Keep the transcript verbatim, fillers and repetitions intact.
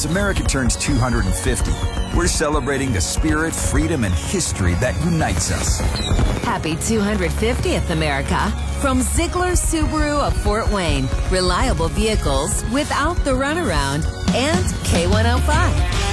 As America turns two hundred fifty, we're celebrating the spirit, freedom, and history that unites us. Happy two hundred fiftieth, America. From Ziegler Subaru of Fort Wayne, reliable vehicles without the runaround, and K one oh five.